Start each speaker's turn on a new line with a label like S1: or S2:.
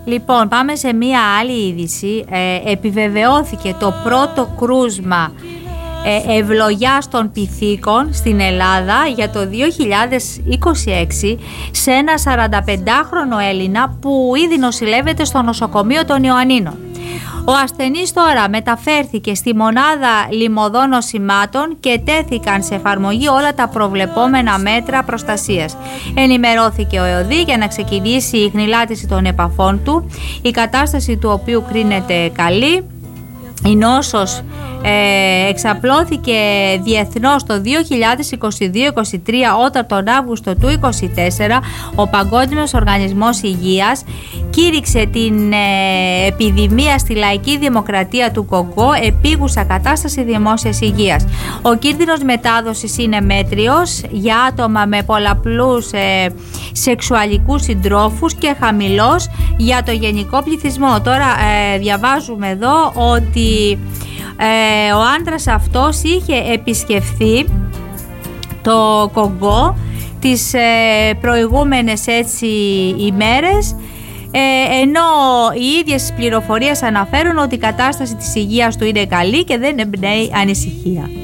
S1: Λοιπόν, πάμε σε μία άλλη είδηση. Επιβεβαιώθηκε το πρώτο κρούσμα ευλογιάς των πυθίκων στην Ελλάδα για το 2026 σε ένα 45χρονο Έλληνα που ήδη νοσηλεύεται στο νοσοκομείο των Ιωαννίνων. Ο ασθενής τώρα μεταφέρθηκε στη μονάδα λιμωδών νοσημάτων και τέθηκαν σε εφαρμογή όλα τα προβλεπόμενα μέτρα προστασίας. Ενημερώθηκε ο ΕΟΔΗ για να ξεκινήσει η χνηλάτιση των επαφών του, η κατάσταση του οποίου κρίνεται καλή. Η νόσος εξαπλώθηκε διεθνώς το 2022-2023, όταν τον Αύγουστο του 2024 ο Παγκόσμιος Οργανισμός Υγείας κήρυξε την επιδημία στη λαϊκή δημοκρατία του Κονγκό επίγουσα κατάσταση δημόσιας υγείας. Ο κίνδυνος μετάδοσης είναι μέτριος για άτομα με πολλαπλούς σεξουαλικούς συντρόφους και χαμηλός για το γενικό πληθυσμό. Τώρα διαβάζουμε εδώ ότι ο άντρας αυτός είχε επισκεφθεί το Κονγκό τις προηγούμενες ημέρες, ενώ οι ίδιες πληροφορίες αναφέρουν ότι η κατάσταση της υγείας του είναι καλή και δεν εμπνέει ανησυχία.